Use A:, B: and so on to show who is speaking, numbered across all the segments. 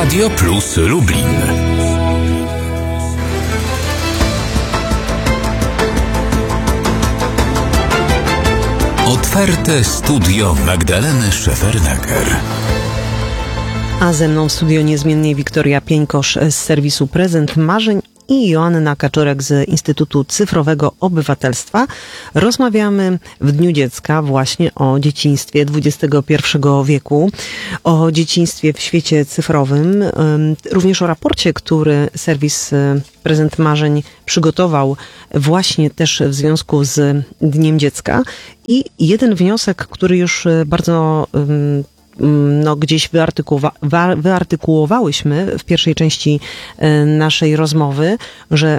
A: Radio Plus Lublin. Otwarte studio Magdaleny Szefernaker.
B: A ze mną w studio niezmiennie Wiktoria Pieńkosz z serwisu Prezent Marzeń i Joanna Kaczorek z Instytutu Cyfrowego Obywatelstwa. Rozmawiamy w Dniu Dziecka właśnie o dzieciństwie XXI wieku, o dzieciństwie w świecie cyfrowym, również o raporcie, który serwis Prezent Marzeń przygotował właśnie też w związku z Dniem Dziecka. I jeden wniosek, który już bardzo gdzieś wyartykułowałyśmy w pierwszej części naszej rozmowy, że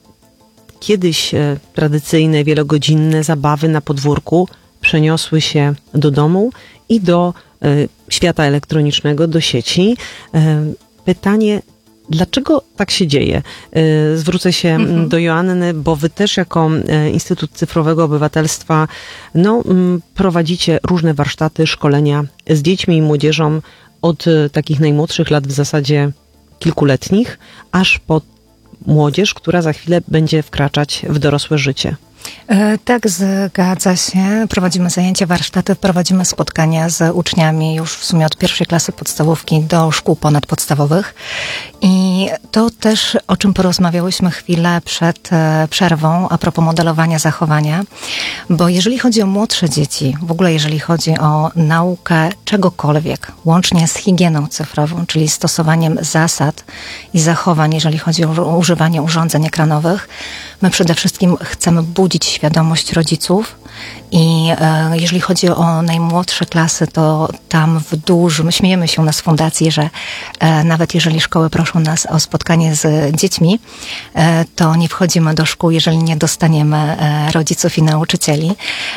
B: kiedyś tradycyjne, wielogodzinne zabawy na podwórku przeniosły się do domu i do świata elektronicznego, do sieci. Pytanie, dlaczego tak się dzieje? Zwrócę się do Joanny, bo wy też jako Instytut Cyfrowego Obywatelstwa prowadzicie różne warsztaty, szkolenia z dziećmi i młodzieżą od takich najmłodszych lat, w zasadzie kilkuletnich, aż po młodzież, która za chwilę będzie wkraczać w dorosłe życie.
C: Tak, zgadza się. Prowadzimy zajęcia, warsztaty, prowadzimy spotkania z uczniami już w sumie od pierwszej klasy podstawówki do szkół ponadpodstawowych. I to też, o czym porozmawiałyśmy chwilę przed przerwą, a propos modelowania zachowania, bo jeżeli chodzi o młodsze dzieci, w ogóle jeżeli chodzi o naukę czegokolwiek, łącznie z higieną cyfrową, czyli stosowaniem zasad i zachowań, jeżeli chodzi o używanie urządzeń ekranowych, my przede wszystkim chcemy budzić świadomość rodziców i jeżeli chodzi o najmłodsze klasy, to tam my śmiejemy się u nas w fundacji, że nawet jeżeli szkoły proszą nas o spotkanie z dziećmi, to nie wchodzimy do szkół, jeżeli nie dostaniemy rodziców i nauczycieli,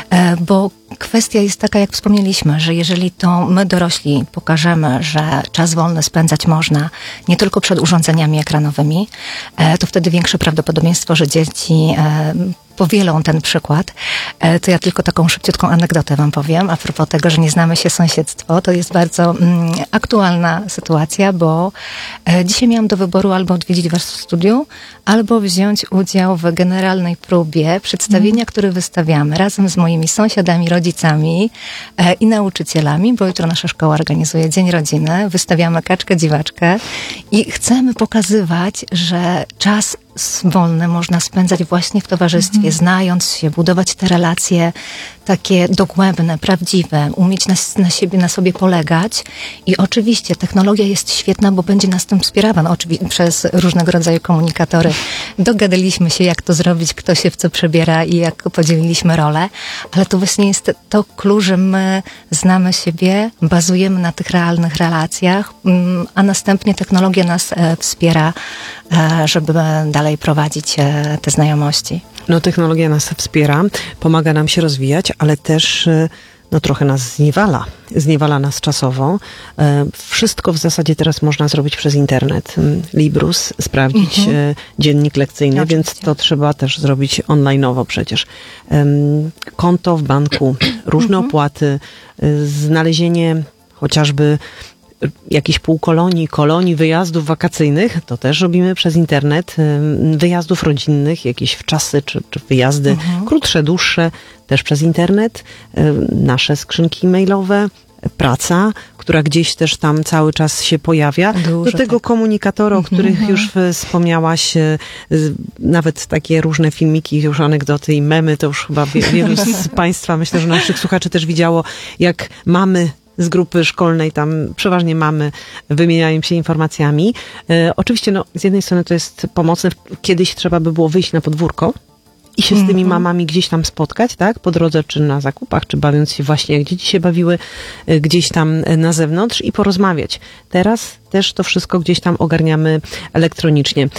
C: bo kwestia jest taka, jak wspomnieliśmy, że jeżeli to my dorośli pokażemy, że czas wolny spędzać można nie tylko przed urządzeniami ekranowymi, to wtedy większe prawdopodobieństwo, że dzieci powielą ten przykład. To ja tylko taką szybciutką anegdotę wam powiem. A propos tego, że nie znamy się sąsiedztwo, to jest bardzo aktualna sytuacja, bo dzisiaj miałam do wyboru albo odwiedzić was w studiu, albo wziąć udział w generalnej próbie przedstawienia, które wystawiamy razem z moimi sąsiadami, rodzicami i nauczycielami, bo jutro nasza szkoła organizuje Dzień Rodziny. Wystawiamy kaczkę, dziwaczkę i chcemy pokazywać, że czas wolny można spędzać właśnie w towarzystwie, znając się, budować te relacje takie dogłębne, prawdziwe, umieć na sobie polegać. I oczywiście technologia jest świetna, bo będzie nas tym wspierała przez różnego rodzaju komunikatory. Dogadaliśmy się, jak to zrobić, kto się w co przebiera i jak podzieliliśmy rolę, ale to właśnie jest to klucz, że my znamy siebie, bazujemy na tych realnych relacjach, a następnie technologia nas wspiera, żeby dalej prowadzić te znajomości.
B: No, technologia nas wspiera, pomaga nam się rozwijać, ale też trochę nas zniewala nas czasowo. Wszystko w zasadzie teraz można zrobić przez internet. Librus, sprawdzić dziennik lekcyjny, więc to trzeba też zrobić online'owo przecież. Konto w banku, różne opłaty, znalezienie chociażby jakichś kolonii, wyjazdów wakacyjnych, to też robimy przez internet, wyjazdów rodzinnych, jakieś wczasy, czy wyjazdy krótsze, dłuższe, też przez internet, nasze skrzynki mailowe, praca, która gdzieś też tam cały czas się pojawia. Do tego komunikatora, o których już wspomniałaś, nawet takie różne filmiki, już anegdoty i memy, to już chyba wielu z Państwa, myślę, że naszych słuchaczy też widziało, jak mamy z grupy szkolnej, tam przeważnie mamy, wymieniają się informacjami. Oczywiście, z jednej strony to jest pomocne. Kiedyś trzeba by było wyjść na podwórko i się z tymi mamami gdzieś tam spotkać, tak? Po drodze, czy na zakupach, czy bawiąc się właśnie, jak dzieci się bawiły gdzieś tam na zewnątrz i porozmawiać. Teraz też to wszystko gdzieś tam ogarniamy elektronicznie.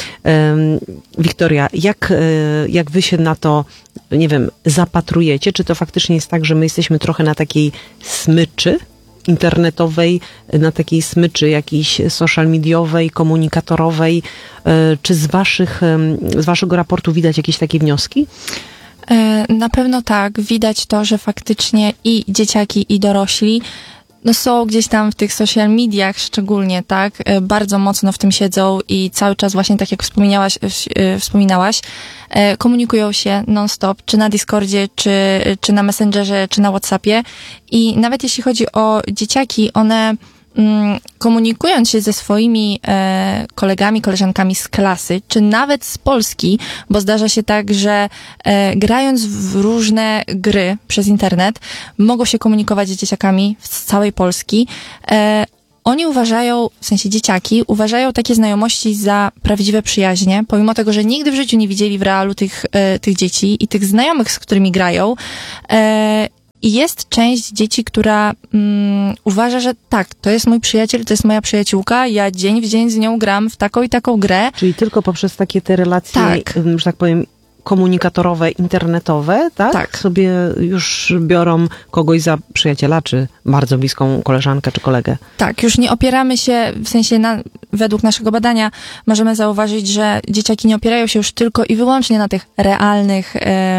B: Wiktoria, jak wy się na to, nie wiem, zapatrujecie? Czy to faktycznie jest tak, że my jesteśmy trochę na takiej smyczy internetowej, na takiej smyczy jakiejś social mediowej, komunikatorowej? Czy z waszego raportu widać jakieś takie wnioski?
D: Na pewno tak. Widać to, że faktycznie i dzieciaki, i dorośli no są gdzieś tam w tych social mediach szczególnie, tak, bardzo mocno w tym siedzą i cały czas właśnie tak jak wspominałaś, komunikują się non-stop, czy na Discordzie, czy na Messengerze, czy na WhatsAppie i nawet jeśli chodzi o dzieciaki, one komunikując się ze swoimi kolegami, koleżankami z klasy, czy nawet z Polski, bo zdarza się tak, że grając w różne gry przez internet, mogą się komunikować z dzieciakami z całej Polski. Oni uważają, w sensie dzieciaki, uważają takie znajomości za prawdziwe przyjaźnie, pomimo tego, że nigdy w życiu nie widzieli w realu tych dzieci i tych znajomych, z którymi grają. I jest część dzieci, która uważa, że tak, to jest mój przyjaciel, to jest moja przyjaciółka, ja dzień w dzień z nią gram w taką i taką grę.
B: Czyli tylko poprzez takie te relacje,
D: tak,
B: że tak powiem, komunikatorowe, internetowe, tak?
D: Tak.
B: Sobie już biorą kogoś za przyjaciela, czy bardzo bliską koleżankę, czy kolegę.
D: Tak, już nie opieramy się, w sensie według naszego badania możemy zauważyć, że dzieciaki nie opierają się już tylko i wyłącznie na tych realnych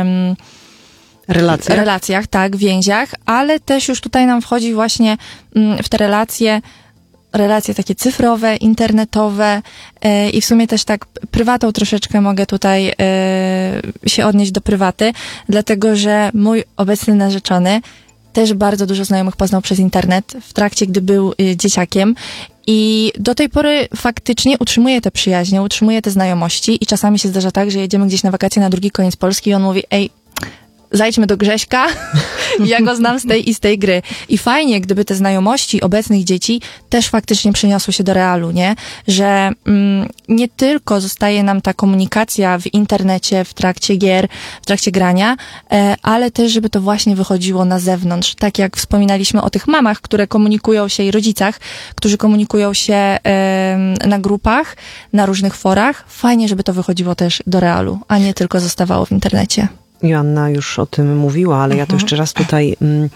D: relacjach, tak, więziach, ale też już tutaj nam wchodzi właśnie w te relacje takie cyfrowe, internetowe i w sumie też tak prywatą troszeczkę mogę tutaj się odnieść do prywaty, dlatego że mój obecny narzeczony też bardzo dużo znajomych poznał przez internet w trakcie, gdy był dzieciakiem i do tej pory faktycznie utrzymuje te przyjaźnie, utrzymuje te znajomości i czasami się zdarza tak, że jedziemy gdzieś na wakacje na drugi koniec Polski i on mówi, ej, zajdźmy do Grześka, ja go znam z tej i z tej gry. I fajnie, gdyby te znajomości obecnych dzieci też faktycznie przeniosły się do realu, nie? Że nie tylko zostaje nam ta komunikacja w internecie, w trakcie gier, w trakcie grania, ale też, żeby to właśnie wychodziło na zewnątrz. Tak jak wspominaliśmy o tych mamach, które komunikują się i rodzicach, którzy komunikują się na grupach, na różnych forach. Fajnie, żeby to wychodziło też do realu, a nie tylko zostawało w internecie.
B: Joanna już o tym mówiła, ale ja to jeszcze raz tutaj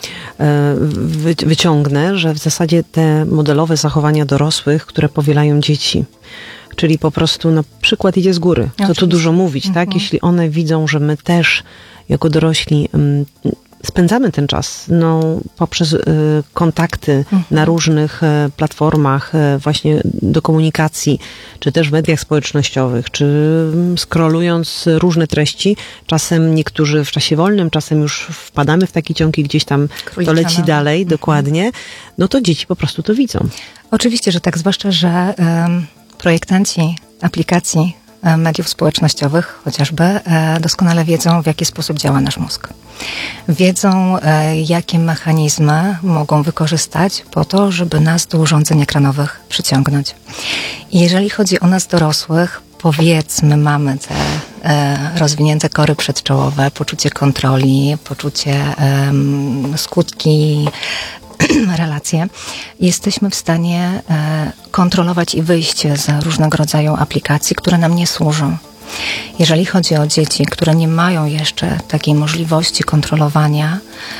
B: wyciągnę, że w zasadzie te modelowe zachowania dorosłych, które powielają dzieci, czyli po prostu przykład idzie z góry. Co tu dużo mówić, tak? Jeśli one widzą, że my też jako dorośli spędzamy ten czas poprzez kontakty na różnych platformach właśnie do komunikacji, czy też w mediach społecznościowych, czy scrollując różne treści. Czasem niektórzy w czasie wolnym, czasem już wpadamy w taki ciąg i gdzieś tam to leci dalej, dokładnie. No to dzieci po prostu to widzą.
C: Oczywiście, że tak, zwłaszcza, że projektanci aplikacji mediów społecznościowych chociażby doskonale wiedzą, w jaki sposób działa nasz mózg. Wiedzą, jakie mechanizmy mogą wykorzystać po to, żeby nas do urządzeń ekranowych przyciągnąć. I jeżeli chodzi o nas dorosłych, powiedzmy, mamy te rozwinięte kory przedczołowe, poczucie kontroli, poczucie skutki, relacje, jesteśmy w stanie kontrolować i wyjść z różnego rodzaju aplikacji, które nam nie służą. Jeżeli chodzi o dzieci, które nie mają jeszcze takiej możliwości kontrolowania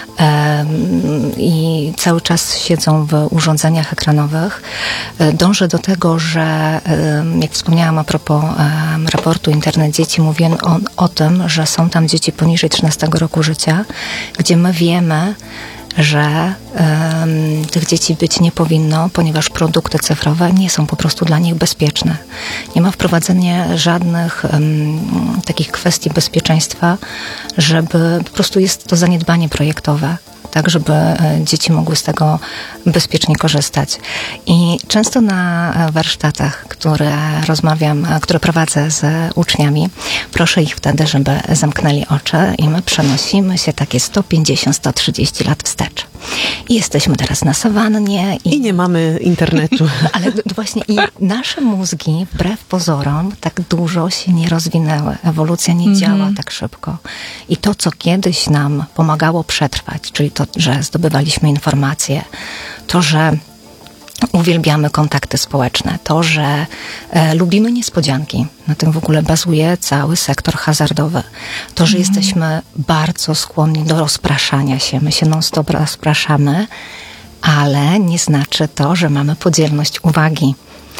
C: i cały czas siedzą w urządzeniach ekranowych, dążę do tego, że jak wspomniałam a propos raportu Internet Dzieci, mówię o tym, że są tam dzieci poniżej 13 roku życia, gdzie my wiemy, że tych dzieci być nie powinno, ponieważ produkty cyfrowe nie są po prostu dla nich bezpieczne. Nie ma wprowadzenia żadnych takich kwestii bezpieczeństwa, żeby po prostu jest to zaniedbanie projektowe, tak żeby dzieci mogły z tego bezpiecznie korzystać. I często na warsztatach, które prowadzę z uczniami, proszę ich wtedy, żeby zamknęli oczy i my przenosimy się takie 150-130 lat wstecz. I jesteśmy teraz na sawannie.
B: I nie mamy internetu.
C: Ale właśnie i nasze mózgi, wbrew pozorom, tak dużo się nie rozwinęły. Ewolucja nie działa tak szybko. I to, co kiedyś nam pomagało przetrwać, czyli to, że zdobywaliśmy informacje, to, że uwielbiamy kontakty społeczne, to, że lubimy niespodzianki. Na tym w ogóle bazuje cały sektor hazardowy. To, że jesteśmy bardzo skłonni do rozpraszania się. My się non-stop rozpraszamy, ale nie znaczy to, że mamy podzielność uwagi.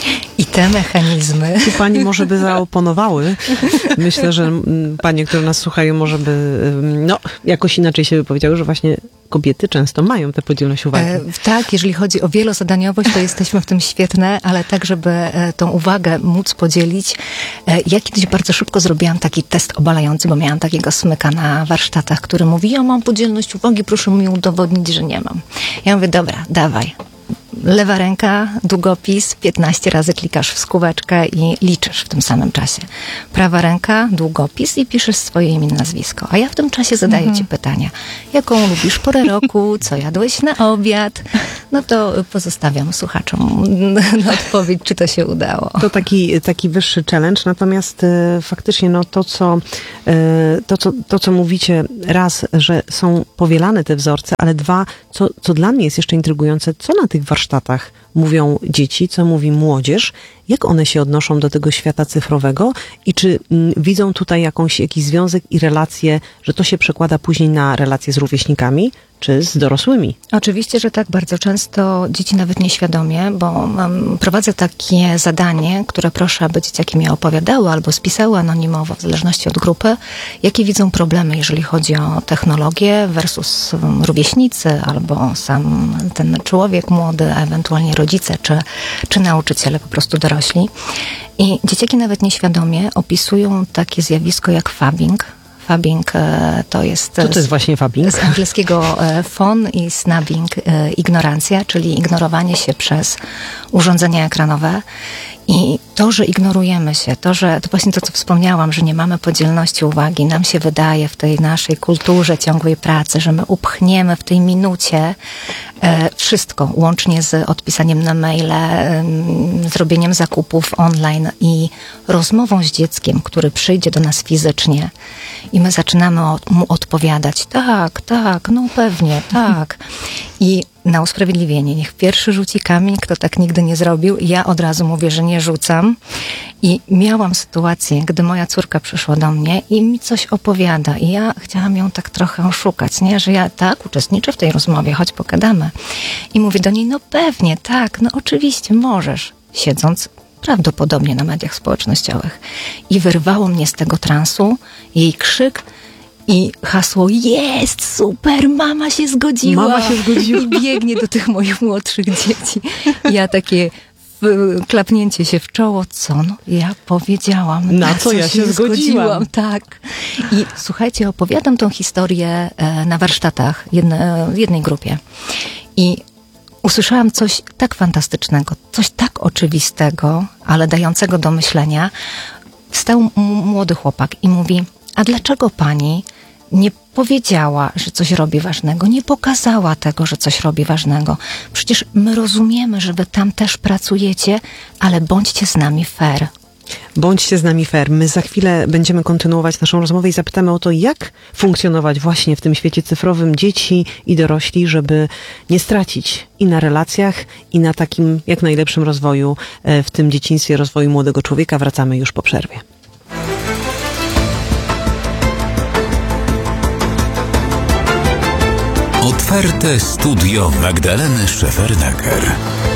C: I te mechanizmy...
B: Tu pani może by zaoponowały. Myślę, że panie, które nas słuchają, może by jakoś inaczej się wypowiedziały, że właśnie kobiety często mają tę podzielność uwagi.
C: Tak, jeżeli chodzi o wielozadaniowość, to jesteśmy w tym świetne, ale tak, żeby tą uwagę móc podzielić. Ja kiedyś bardzo szybko zrobiłam taki test obalający, bo miałam takiego smyka na warsztatach, który mówi, ja mam podzielność uwagi, proszę mi udowodnić, że nie mam. Ja mówię, dobra, dawaj. Lewa ręka, długopis, 15 razy klikasz w skóweczkę i liczysz w tym samym czasie. Prawa ręka, długopis i piszesz swoje imię i nazwisko. A ja w tym czasie zadaję ci pytania. Jaką lubisz porę roku? Co jadłeś na obiad? No to pozostawiam słuchaczom na odpowiedź, czy to się udało.
B: To taki wyższy challenge, natomiast faktycznie to, co mówicie, raz, że są powielane te wzorce, ale dwa, co dla mnie jest jeszcze intrygujące, co na tych warsztatach mówią dzieci, co mówi młodzież, jak one się odnoszą do tego świata cyfrowego i czy widzą tutaj jakiś związek i relacje, że to się przekłada później na relacje z rówieśnikami, czy z dorosłymi?
C: Oczywiście, że tak. Bardzo często dzieci nawet nieświadomie, bo prowadzę takie zadanie, które proszę, aby dzieciaki mi opowiadały albo spisały anonimowo, w zależności od grupy, jakie widzą problemy, jeżeli chodzi o technologię versus rówieśnicy albo sam ten człowiek młody, a ewentualnie rodzice czy nauczyciele, po prostu dorośli. I dzieciaki nawet nieświadomie opisują takie zjawisko jak fabbing. Fabbing to jest...
B: Co to jest właśnie fabbing?
C: Z angielskiego phone i snubbing, ignorancja, czyli ignorowanie się przez urządzenia ekranowe. I to, że ignorujemy się, to właśnie to, co wspomniałam, że nie mamy podzielności uwagi, nam się wydaje w tej naszej kulturze ciągłej pracy, że my upchniemy w tej minucie wszystko, łącznie z odpisaniem na maile, zrobieniem zakupów online i rozmową z dzieckiem, który przyjdzie do nas fizycznie i my zaczynamy mu odpowiadać, tak, no pewnie, tak. I na usprawiedliwienie, niech pierwszy rzuci kamień, kto tak nigdy nie zrobił. Ja od razu mówię, że nie rzucam. I miałam sytuację, gdy moja córka przyszła do mnie i mi coś opowiada. I ja chciałam ją tak trochę oszukać, nie? Że ja tak uczestniczę w tej rozmowie, choć pogadamy. I mówię do niej, no pewnie, tak, no oczywiście możesz. Siedząc prawdopodobnie na mediach społecznościowych. I wyrwało mnie z tego transu jej krzyk i hasło, jest, super, mama się zgodziła.
B: Mama się zgodziła.
C: I biegnie do tych moich młodszych dzieci. Ja takie klapnięcie się w czoło, co? No, ja powiedziałam.
B: Na co ja się zgodziłam.
C: Tak. I słuchajcie, opowiadam tą historię na warsztatach w jednej grupie. I usłyszałam coś tak fantastycznego, coś tak oczywistego, ale dającego do myślenia. Wstał młody chłopak i mówi, a dlaczego pani nie powiedziała, że coś robi ważnego, nie pokazała tego, że coś robi ważnego? Przecież my rozumiemy, że wy tam też pracujecie, ale bądźcie z nami fair.
B: Bądźcie z nami fair. My za chwilę będziemy kontynuować naszą rozmowę i zapytamy o to, jak funkcjonować właśnie w tym świecie cyfrowym dzieci i dorośli, żeby nie stracić i na relacjach, i na takim jak najlepszym rozwoju w tym dzieciństwie, rozwoju młodego człowieka. Wracamy już po przerwie.
A: Otwarte studio Magdaleny Szefernaker.